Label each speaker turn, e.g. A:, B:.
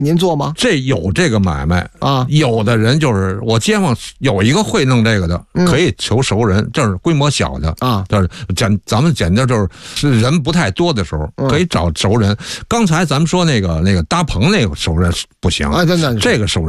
A: 您做吗？
B: 这有这个买卖
A: 啊，
B: 有的人就是我街坊有一个会弄这个的，可以求熟人，这是规模小的
A: 啊，
B: 就是咱们简单就是人不太多的时候，可以找熟人。刚才咱们说那个搭棚那个熟人不行，
A: 啊，真的
B: 这个熟人。